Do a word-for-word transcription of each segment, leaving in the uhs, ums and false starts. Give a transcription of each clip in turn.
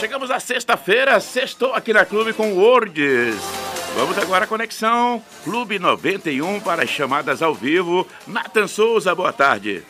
Chegamos à sexta-feira, sextou aqui na Clube com Words. Vamos agora à conexão Clube noventa e um para as chamadas ao vivo. Nathan Souza, boa tarde.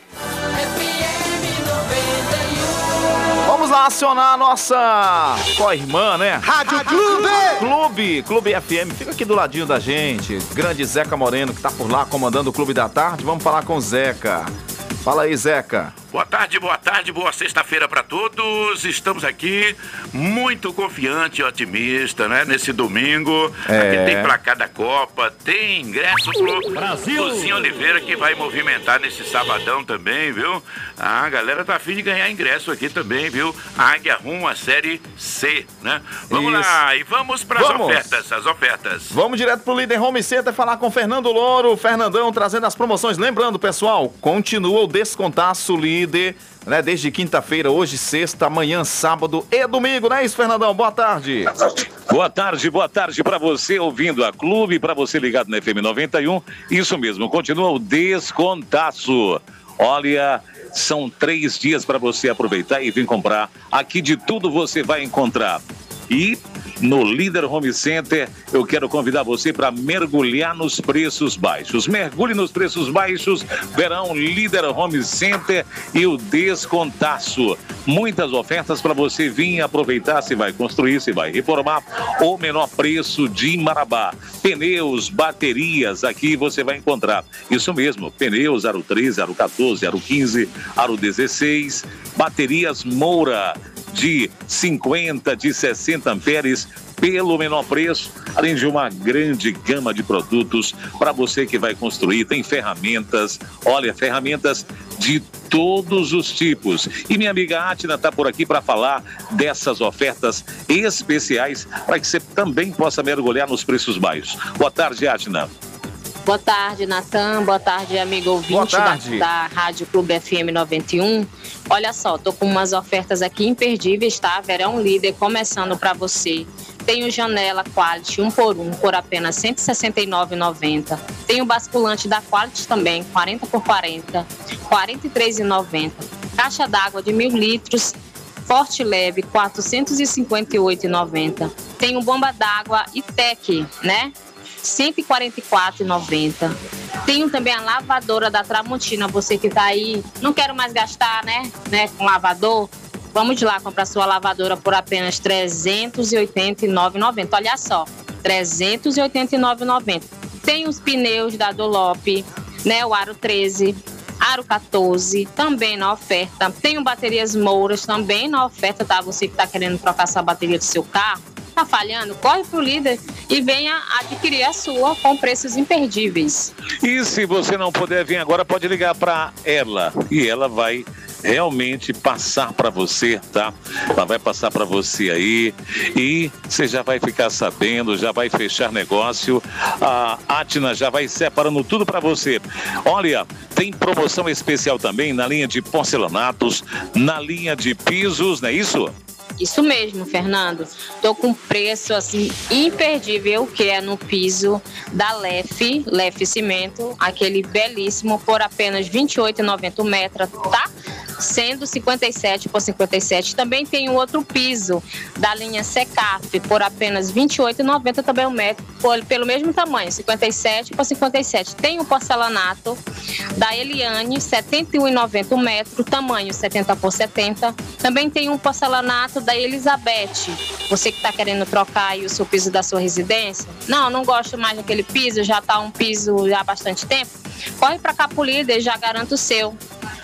Vamos lá acionar a nossa co-irmã, né? Rádio, Rádio Clube! Clube! Clube F M, fica aqui do ladinho da gente. Grande Zeca Moreno, que tá por lá comandando o Clube da Tarde. Vamos falar com o Zeca. Fala aí, Zeca. Boa tarde, boa tarde, boa sexta-feira para todos. Estamos aqui muito confiante e otimista, né? Nesse domingo. É. Aqui tem placar da Copa, tem ingresso pro Brasil. Lucinho Oliveira, que vai movimentar nesse sabadão também, viu? A galera tá afim de ganhar ingresso aqui também, viu? A Águia rumo à Série C, né? Vamos Isso. lá, e vamos para as Vamos. ofertas, as ofertas. Vamos direto pro Líder Home Center falar com Fernando Louro. Fernandão trazendo as promoções. Lembrando, pessoal, continua o descontaço Líder. Né, desde quinta-feira, hoje sexta, amanhã sábado e domingo, não é isso, Fernandão? Boa tarde. Boa tarde, boa tarde para você ouvindo a Clube, para você ligado na F M noventa e um. Isso mesmo, continua o descontaço. Olha, são três dias para você aproveitar e vir comprar. Aqui de tudo você vai encontrar. E no Líder Home Center, eu quero convidar você para mergulhar nos preços baixos. Mergulhe nos preços baixos, verão Líder Home Center e o descontaço. Muitas ofertas para você vir aproveitar, se vai construir, se vai reformar. O menor preço de Marabá. Pneus, baterias, aqui você vai encontrar. Isso mesmo, pneus aro treze, aro quatorze, aro quinze, aro dezesseis. Baterias Moura de cinquenta, de sessenta amperes pelo menor preço, além de uma grande gama de produtos para você que vai construir. Tem ferramentas, olha, ferramentas de todos os tipos. E minha amiga Atna está por aqui para falar dessas ofertas especiais para que você também possa mergulhar nos preços baixos. Boa tarde, Atna. Boa tarde, Natan. Boa tarde, amigo ouvinte da, da Rádio Clube F M noventa e um. Olha só, tô com umas ofertas aqui imperdíveis, tá? Verão Líder começando para você. Tem o Janela Quality um por um por apenas cento e sessenta e nove reais e noventa centavos. Tem o basculante da Quality também, quarenta por quarenta, quarenta e três reais e noventa centavos. Caixa d'água de mil litros, Forte Leve, quatrocentos e cinquenta e oito reais e noventa centavos. Tem o bomba d'água Itec, né? cento e quarenta e quatro reais e noventa centavos. Tenho também a lavadora da Tramontina, você que tá aí, não quero mais gastar, né, né, com lavador. Vamos lá comprar sua lavadora por apenas trezentos e oitenta e nove reais e noventa centavos. Olha só, trezentos e oitenta e nove reais e noventa centavos. Tem os pneus da Dunlop, né, o aro treze, aro quatorze, também na oferta. Tenho baterias Mouras também na oferta, tá? Você que tá querendo trocar sua bateria do seu carro, tá falhando, corre pro Líder e venha adquirir a sua com preços imperdíveis. E se você não puder vir agora, pode ligar para ela e ela vai realmente passar para você, tá? Ela vai passar para você aí e você já vai ficar sabendo, já vai fechar negócio. A Atna já vai separando tudo para você. Olha, tem promoção especial também na linha de porcelanatos, na linha de pisos, não é isso? Isso mesmo, Fernando. Tô com preço assim imperdível, que é no piso da Lef, Lef Cimento, aquele belíssimo por apenas vinte e oito reais e noventa centavos o metro, tá? Sendo cinquenta e sete por cinquenta e sete. Também tem um outro piso da linha Secaf por apenas vinte e oito reais e noventa centavos também o metro, por, pelo mesmo tamanho, cinquenta e sete por cinquenta e sete. Tem o porcelanato da Eliane, setenta e um reais e noventa centavos o metro, tamanho setenta por setenta. Também tem um porcelanato da Elizabeth. Você que está querendo trocar aí o seu piso da sua residência? Não, não gosto mais daquele piso, já está um piso já há bastante tempo. Corre para cá pro Líder e já garanto o seu.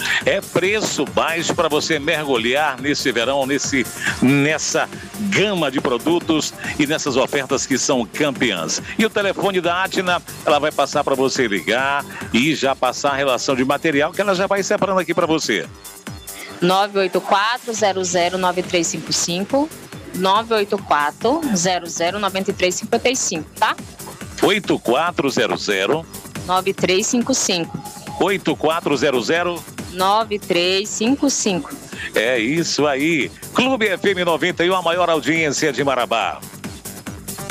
É preço baixo para você mergulhar nesse verão, nesse, nessa gama de produtos e nessas ofertas que são campeãs. E o telefone da Atna, ela vai passar para você ligar e já passar a relação de material que ela já vai separando aqui para você. nove oito quatro, zero zero nove três cinco cinco, nove oito quatro, zero zero nove três cinco cinco, tá? oito quatro zero zero nove três cinco cinco. oito quatro zero zero nove três cinco cinco. É isso aí. Clube F M noventa e um, a maior audiência de Marabá.